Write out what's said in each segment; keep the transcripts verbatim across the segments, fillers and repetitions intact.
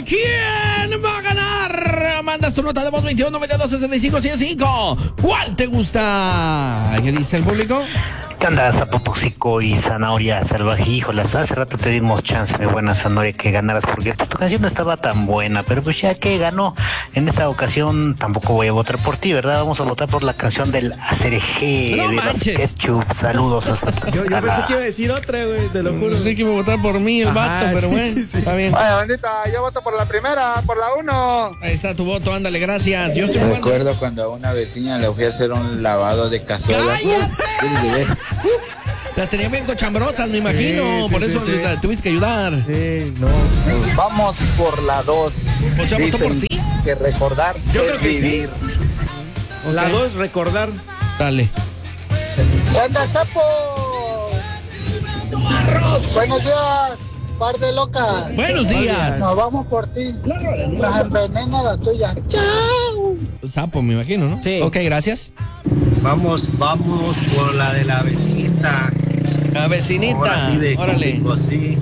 ¿Quién va a ganar? Mandas tu nota de voz veintiuno noventa y dos sesenta y cinco ciento cinco. ¿Cuál te gusta? ¿Qué dice el público? ¿Qué onda, sapo tóxico y zanahoria salvaje? Híjolas, hace rato te dimos chance, mi buena zanahoria, que ganaras porque pues, tu canción no estaba tan buena, pero pues ya que ganó, en esta ocasión tampoco voy a votar por ti, ¿verdad? Vamos a votar por la canción del Acerejé No de los manches. Ketchup. Saludos a Santa Yo, yo Escala. pensé que iba a decir otra, güey, te lo juro. Pensé que iba a votar por mí el Ajá, vato, pero sí, bueno, sí, sí. está bien. Vaya, bandita, yo voto por la primera, por la uno. Ahí está tu voto, ándale, gracias. Yo estoy jugando. Recuerdo cuando a una vecina le fui a hacer un lavado de cazuela. ¡Cállate! Las tenía bien cochambrosas, me imagino. Sí, sí, por eso sí, sí. la tuviste que ayudar. Sí, no. Vamos por la dos. O sea, votó por ti. Que recordar Yo es creo que sí. vivir. La Ok. dos, recordar. Dale. ¿Qué onda, sapo? Buenos días, par de locas. Buenos días. Nos vamos por ti. Nos envenena la tuya. Chao. Sapo, me imagino, ¿no? Sí. Ok, gracias. Vamos, vamos por la de la vecinita. La vecinita. Ahora sí de Órale. Cómico, sí.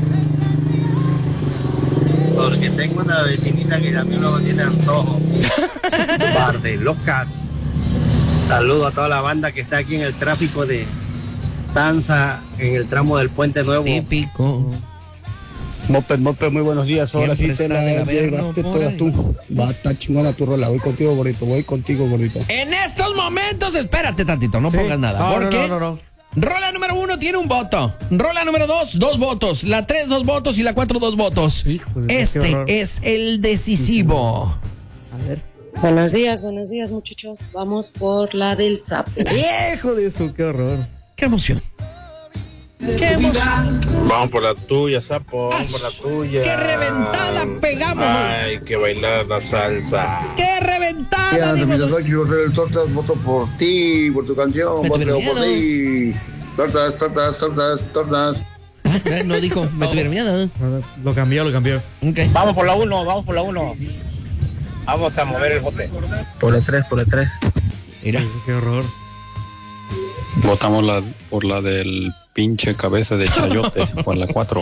Porque tengo una vecinita que también luego tiene antojo. Par de locas. Saludo a toda la banda que está aquí en el tráfico de Tanza, en el tramo del Puente Nuevo. Típico. Moped, Moped, muy buenos días. Ahora Siempre sí te está de la la verga, llevaste no, por todas ahí. tú. Va, está chingona tu rola. Voy contigo, gordito. Voy contigo, gordito. En estos momentos, espérate tantito, no Sí. pongas nada. No, no, porque no, no, no. rola número uno tiene un voto. Rola número dos, dos votos. La tres, dos votos. Y la cuatro, dos votos. Hijo de- qué Este horror. es el decisivo. A ver. Buenos días, buenos días, muchachos. Vamos por la del sapo. Hijo de su, qué horror. ¡Qué emoción! ¡Qué emoción! Vamos por la tuya, sapo, vamos por la tuya. ¡Qué reventada pegamos! Ay, que bailar la salsa. ¡Qué reventada! digo, Tortas, voto por ti, por tu canción. Me tuvieron Voto por ti. Tortas, tortas, tortas, tortas. Ah, no dijo, me tuvieron miedo. Lo cambió, lo cambió. Ok. Vamos por la uno, vamos por la uno. Vamos a mover el bote. Por la tres, por la tres. Mira. Qué horror. Votamos la, por la del pinche cabeza de chayote, por la cuatro.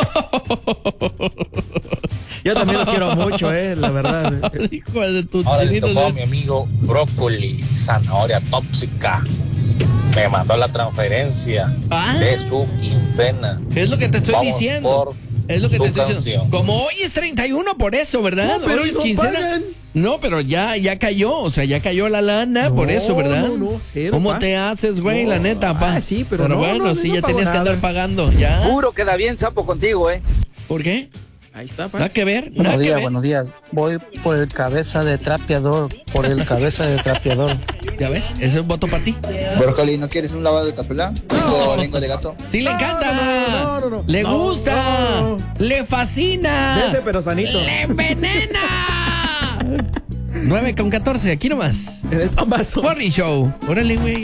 Yo también lo quiero mucho, eh, la verdad. Hijo de tu Ahora le chinito. tocó a mi amigo Brócoli, zanahoria tóxica. Me mandó la transferencia Ah. de su quincena. Es lo que te estoy Vamos diciendo. por Es lo que su te estoy diciendo. canción. Como hoy es treinta y uno, por eso, ¿verdad? No, pero hoy es no quincena. pagan. No, pero ya, ya cayó, o sea, ya cayó la lana, No, por eso, ¿verdad? no, no, cero, ¿Cómo pa. te haces, güey? No. La neta, pa. Ah, sí, pero no, bueno, no, sí, no ya pago tenías que nada. andar pagando, ya. Puro queda bien, sapo, contigo, ¿eh? ¿Por qué? Ahí está, pa. Nada que ver, nada Buenos que días, ver. buenos días. Voy por el cabeza de trapeador, por el cabeza de trapeador. ¿Ya ves? Ese es un voto para ti. Brócoli, ¿no quieres un lavado de cazuela? ¿O lengua de gato? Sí, le encanta. no, no, no. Le No, gusta. no, no. Le fascina. Desde pero sanito. Le envenena. nueve con catorce, aquí nomás. En el pambazo. Morning Show. Órale, güey.